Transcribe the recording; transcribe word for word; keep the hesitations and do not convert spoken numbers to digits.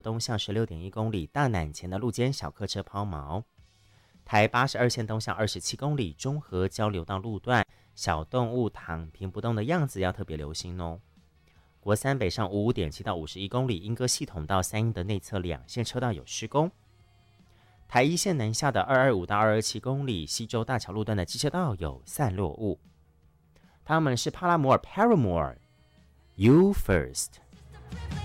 东向 十六点一公里，大南前的路肩小客车抛锚。台八十二线东向二十七公里，中和交流道路段小动物躺平不动的样子要特别留心哦。国三北上五五点七到五十一公里，莺歌系统到三鶯的内侧两线车道有施工。台一线南下的二二五到二二七公里，西洲大桥路段的机车道有散落物。他们是帕拉摩尔 Paramore You First。